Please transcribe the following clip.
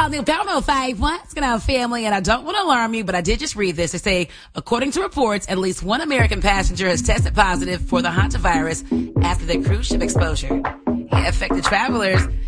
Well, the Power 5, what's going on, family? And I don't want to alarm you, but I did just read this. They say, according to reports, at least one American passenger has tested positive for the hantavirus after their cruise ship exposure. Yeah, affected travelers